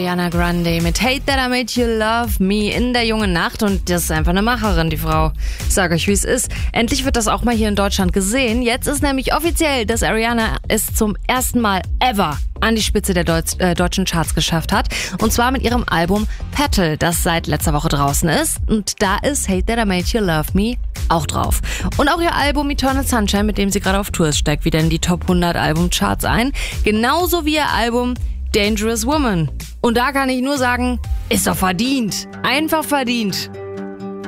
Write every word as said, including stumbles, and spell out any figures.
Ariana Grande mit Hate That I Made You Love Me in der jungen Nacht. Und das ist einfach eine Macherin, die Frau. Ich sag euch, wie es ist. Endlich wird das auch mal hier in Deutschland gesehen. Jetzt ist nämlich offiziell, dass Ariana es zum ersten Mal ever an die Spitze der Deut- äh, deutschen Charts geschafft hat. Und zwar mit ihrem Album Petal, das seit letzter Woche draußen ist. Und da ist Hate That I Made You Love Me auch drauf. Und auch ihr Album Eternal Sunshine, mit dem sie gerade auf Tour ist, steigt wieder in die Top hundert Albumcharts ein. Genauso wie ihr Album Dangerous Woman. Und da kann ich nur sagen, ist doch verdient. Einfach verdient.